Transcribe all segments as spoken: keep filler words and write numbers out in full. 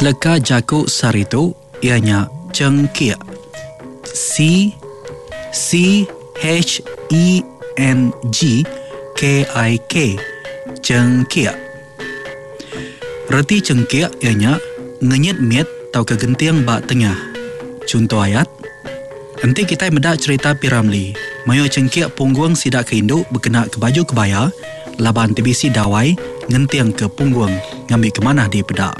Seleka jakuk saritu ianya cengkik. C C H E N G K I K, cengkik. Reti cengkik ianya ngenyit miet atau kegentiang bak tengah. Contoh ayat. Nanti kita medak cerita Piramli. Mayo cengkik punggung sidak ke induk berkenak ke baju kebaya, laban tibisi dawai ngentiang ke punggung ngambil ke mana dia pedak.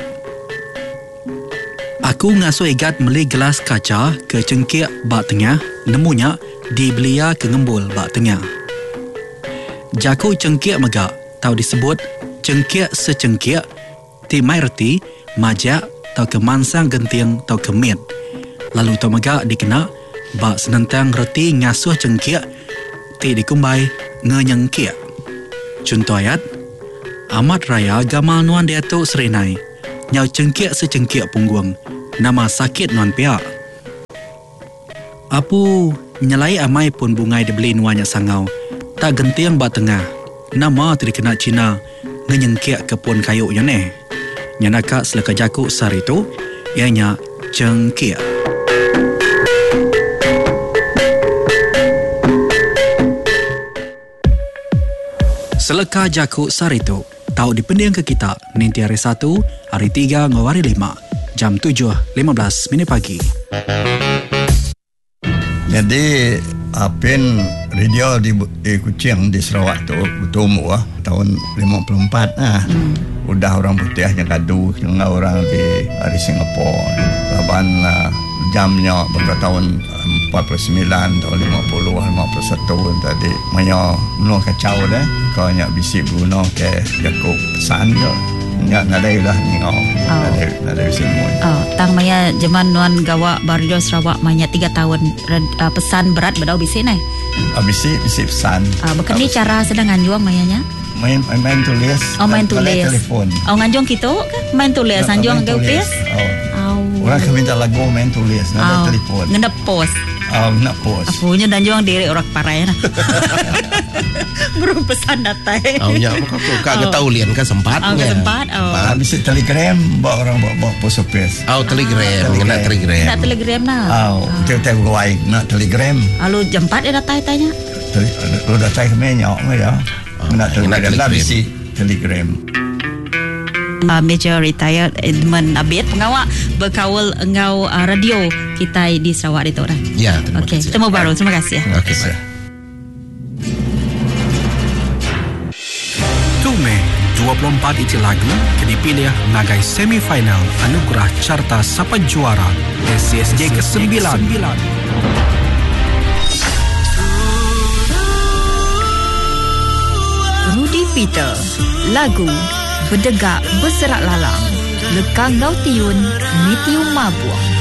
Aku ngasuh igat meli gelas kaca ke cengkik bak tengah, nemunya di belia ke ngembul bak tengah. Jaku cengkik megak, tau disebut cengkik secengkik, ti mai reti, majak, tau ke mansang gentiang tau ke mit. Lalu tau megak dikena, bak senentang reti ngasuh cengkik, ti dikumbai ngenyengkik. Contoh ayat, amat raya gamal nuan diatuk serenai, nyau cengkik secengkik punggung, nama sakit nuan piak. Apu nyelai amai pun bungai dibeli nuannya sangau, tak gentiang bak tengah, nama tu dikena Cina, ngenyengkik ke pun kayuknya ne. Nyanaka seleka jakuk sari tu, ianya cengkik. Seleka jakuk saritu, tahu dipending ke kita nanti hari satu, hari tiga, ngawari lima, jam tujuh lima belas minit pagi. Jadi Apin radio di, di Kuching di Sarawak tu bertumbuh ah, tahun lima puluh empat ah. Hmm. Udah orang putih yang kadu dengan orang di dari Singapura. Laban uh, jamnya beberapa tahun empat puluh sembilan tahun lima puluh lima puluh satu tadi banyak menua kacau dah. Kau nyak bisik guna ke jakuk pesan ke. Nyak nadai lah ni kau. Nadai nadai semua. Oh, tang maya zaman nuan gawa Barrio Sarawak maya tiga tahun uh, pesan berat bedau bisik nai. Ah bisik bisik pesan. Ah bukan ni cara sedang anjuang mayanya. Main main tulis. Oh main tulis. Telefon. Oh nganjong kita main tulis anjuang ke upis. Oh. Orang kami minta lagu main tulis nada oh. telefon. Ngena post. Oh, nak post. Apunya danjuang diri orang parai nah. Baru pesan datai. Oh nya kau kau tahu lian kan sempatnya. Oh sempat. Oh. Habis telegram bawa orang bawa bawa post office. Oh telegram, nak telegram. Nak telegram nah. Oh, kita gawai nak telegram. Lalu jam empat dia datai tanya. Lu datai ke menyok ya. Nak telegram lah bisi telegram. Uh, Major Retired Edmund Abid pengawal berkawal engau uh, radio kita di Sarawak itu orang. Ya, terima okay, kasih. Kita mau baru. Terima kasih. Terima kasih. dua Mei dua puluh empat itu lagu ke dipilih nagai semifinal anugerah carta Sapa Juara S C S J ke sembilan. Rudy Peter, lagu Berdegak Berserak Lalang, Lekang Dautiun, Mitium Mabuang.